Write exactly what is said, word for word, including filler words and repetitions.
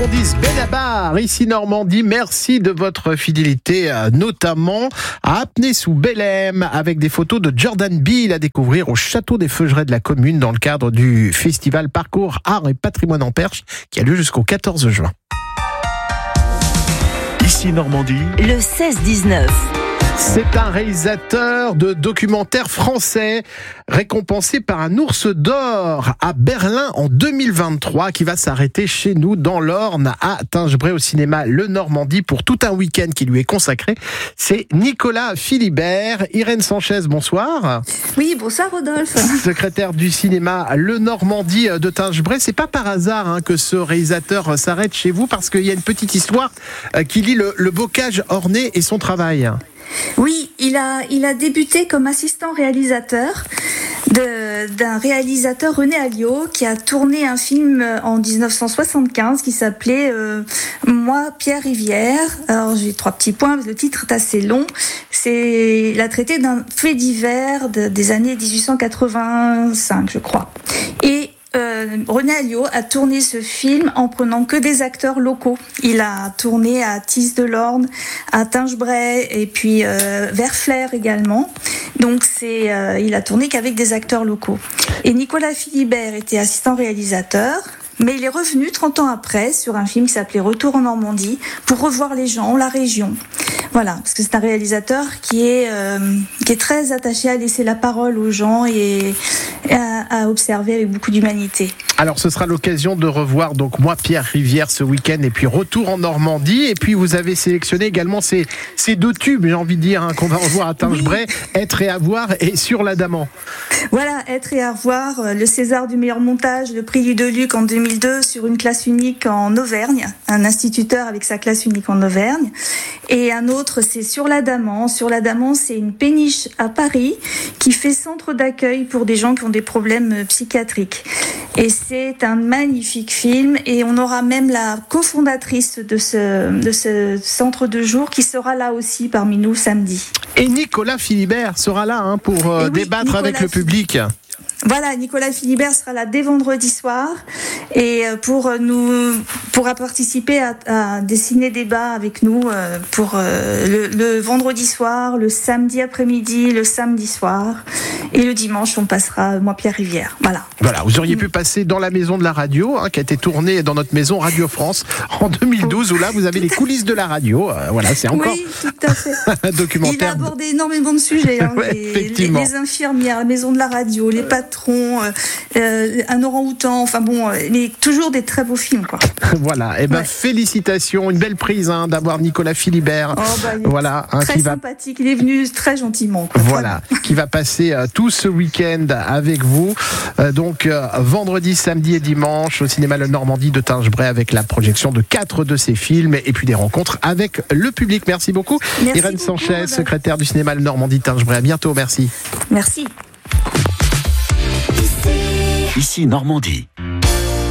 qu'on dise Benabar, ici Normandie. Merci de votre fidélité, notamment à Apnée-sous-Bellême, avec des photos de Jordan Bill à découvrir au château des Feugerets de la commune dans le cadre du festival Parcours Art et Patrimoine en Perche qui a lieu jusqu'au quatorze juin. Ici Normandie, le seize dix-neuf. C'est un réalisateur de documentaires français récompensé par un ours d'or à Berlin en deux mille vingt-trois qui va s'arrêter chez nous dans l'Orne à Tingebray au cinéma Le Normandie pour tout un week-end qui lui est consacré. C'est Nicolas Philibert. Irène Sanchez, bonsoir. Oui, bonsoir Rodolphe. Secrétaire du cinéma Le Normandie de Tingebray. C'est pas par hasard hein, que ce réalisateur s'arrête chez vous parce qu'il y a une petite histoire qui lie le, le bocage ornais et son travail. Oui, il a, il a débuté comme assistant réalisateur de, d'un réalisateur René Alliot qui a tourné un film en dix-neuf cent soixante-quinze qui s'appelait euh, Moi, Pierre Rivière. Alors j'ai trois petits points, le titre est assez long. C'est, il a traité d'un fait divers de, des années dix-huit cent quatre-vingt-cinq, je crois. Et Euh, René Alliot a tourné ce film en prenant que des acteurs locaux. Il a tourné à Thys-de-l'Orne, à Tingebray et puis euh, Verflair également. Donc c'est, euh, il a tourné qu'avec des acteurs locaux. Et Nicolas Philibert était assistant réalisateur. Mais il est revenu trente ans après sur un film qui s'appelait Retour en Normandie pour revoir les gens, la région. Voilà, parce que c'est un réalisateur qui est, euh, qui est très attaché à laisser la parole aux gens et à, à observer avec beaucoup d'humanité. Alors ce sera l'occasion de revoir donc Moi Pierre Rivière ce week-end et puis Retour en Normandie. Et puis vous avez sélectionné également ces, ces deux tubes, j'ai envie de dire, hein, qu'on va revoir à Tingebray, oui. Être et avoir et Sur l'Adamant. Voilà, Être et avoir, le César du meilleur montage, le prix du Deluc en deux mille deux sur une classe unique en Auvergne, un instituteur avec sa classe unique en Auvergne. Et un autre, c'est Sur l'Adamant. Sur l'Adamant, c'est une péniche à Paris qui fait centre d'accueil pour des gens qui ont des problèmes psychiatriques. Et c'est un magnifique film et on aura même la cofondatrice de ce, de ce centre de jour qui sera là aussi parmi nous samedi. Et Nicolas Philibert sera là hein, pour euh, oui, débattre Nicolas avec le public. Voilà, Nicolas Philibert sera là dès vendredi soir et pour nous pourra participer à, à des ciné-débats avec nous pour le, le vendredi soir, le samedi après-midi, le samedi soir et le dimanche on passera Moi Pierre Rivière. Voilà. Voilà, vous auriez pu passer dans la maison de la radio hein, qui a été tournée dans notre maison Radio France en deux mille douze où là vous avez les coulisses de la radio. Euh, voilà, c'est encore oui, tout à fait. un documentaire. Il a abordé énormément de sujets. Hein, ouais, les, effectivement. Les, les infirmières, la maison de la radio, les patrons, euh, euh, un orang-outan, enfin bon, euh, mais toujours des très beaux films, quoi. Voilà, et ben ouais. Félicitations, une belle prise hein, d'avoir Nicolas Philibert. Oh, bah, voilà, hein, très qui sympathique, va... il est venu très gentiment. Quoi. Voilà, qui va passer euh, tout ce week-end avec vous. Euh, donc euh, vendredi, samedi et dimanche au cinéma Le Normandie de Tingebray avec la projection de quatre de ses films et puis des rencontres avec le public. Merci beaucoup. Merci Irène beaucoup, Sanchez, Robert. Secrétaire du cinéma Le Normandie de Tingebray. À bientôt, merci. Merci. Ici Normandie.